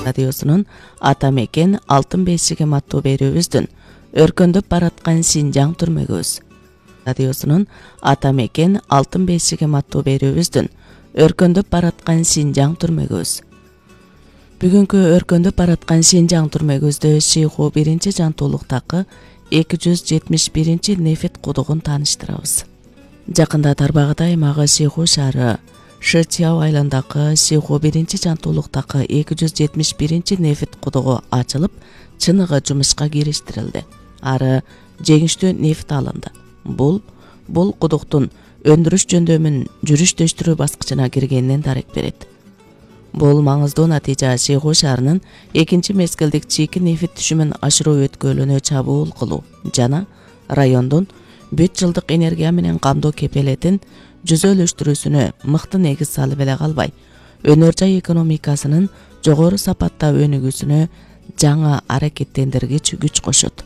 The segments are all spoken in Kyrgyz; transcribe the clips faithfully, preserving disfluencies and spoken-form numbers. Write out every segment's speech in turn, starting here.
радиосунун ата мекен алтын бешиги аттуу берүүбүздүн өркөндөп бараткан Синжаң түрмөгөбүз. Радиосунун ата мекен алтын бешиги аттуу берүүбүздүн өркөндөп бараткан Синжаң түрмөгөбүз. Бүгүнкү өркөндөп бараткан Синжаң түрмөгөбүздө Шиху биринчи жантуулуктагы эки жүз жетимиш биринчи нефит кудугун тааныштырабыз. Жакында тарбагыт аймагы Шиху шаары Шычяо айландагы Шиху биринчи жантуулуктагы эки жүз жетимиш биринчи нефит кудугу ачылып, чыныгы жумушка кириштирилди. Ары жеңиштүү нефт алынды. Бул бул кудуктун өндүрүш жөндөмүн жүрүштөштүрүү баскычына киргенинен дарек берет. Бул маңыздуу натыйжа Шиху шаарынын экинчи мезгилдик чийки нефит түшүмүн ашыруу өткөлүнө чабуул кылуу жана райондун бүт жылдык энергия менен камдоо кепелетин жүзөлөштүрүүсүнө мыкты негиз салып эле калбай, өнөр жай экономикасынын жогору сапатта өнүгүүсүнө жаңа аракеттендиргич күч кошот.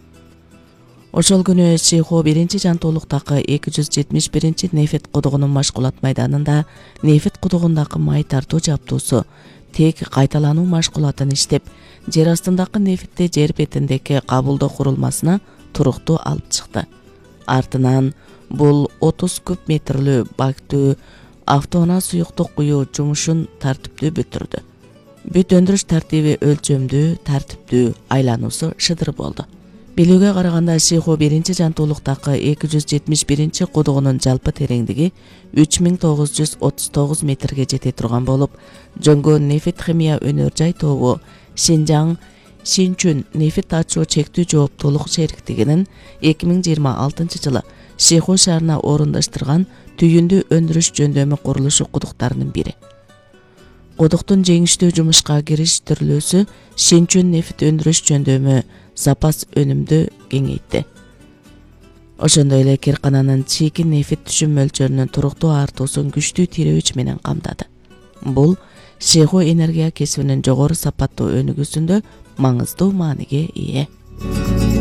Ошол күнү Шиху биринчи жантуулуктагы эки жүз жетимиш биринчи нефит кудугунун машкулат майданында нефит кудугундагы май тартуу жабдуусу тек кайталануу машкулатын иштеп, жер астындагы нефтти жер бетиндеги кабылдоо курулмасына туруктуу алып чыкты. Артынан бул отуз куб метрлүү бактуу автоунаа суюктук куюу жумушун тартиптүү бүтүрдү. Бүт өндүрүш тартиби өлчөмдүү, тартиптүү, айлануусу шыдыр болду. Билүүгө караганда Шиху биринчи жантуулуктагы эки жүз жетимиш биринчи кудугунун жалпы тереңдиги үч миң тогуз жүз отуз тогуз метрге жете турган болуп, Жөнгөн нефит химия өнөр жай тобу Шинжаң Шинчүн нефит ачуу чектүү жооптуулук шериктигинин эки миң жыйырма алтынчы жылы Шиху шаарына орундаштырган түйүндүү өндүрүш жөндөмү курулушу кудуктарынын бири. Кудуктун жеңиштүү жумушка кириштирилүүсү Шинчүн нефит өндүрүш жөндөмү запас өнүмдү кеңейтти. Ошондой эле киркананын чийки нефит түшүм мөлчөрүнүн туруктуу артуусун күчтүү тирөөч менен камдады. Бул Шиху энергия кесибинин жогору сапаттуу өнүгүүсүндө маңыздуу мааниге ээ.